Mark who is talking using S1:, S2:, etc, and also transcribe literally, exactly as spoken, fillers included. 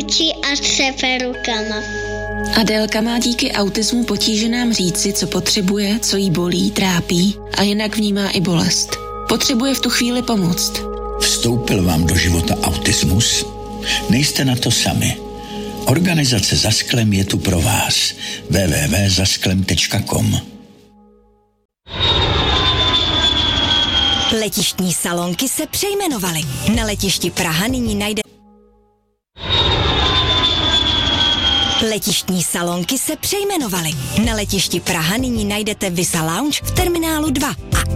S1: učí a třepe rukama.
S2: Adélka má díky autismu potíže nám říci, co potřebuje, co jí bolí, trápí a jinak vnímá i bolest. Potřebuje v tu chvíli pomoct.
S3: Vstoupil vám do života autismus? Nejste na to sami. Organizace Za sklem je tu pro vás. w w w tečka zasklem tečka com.
S4: Letištní salonky se přejmenovaly. Na letišti Praha nyní najde... Letištní salonky se přejmenovaly. Na letišti Praha nyní najdete Visa Lounge v terminálu dva a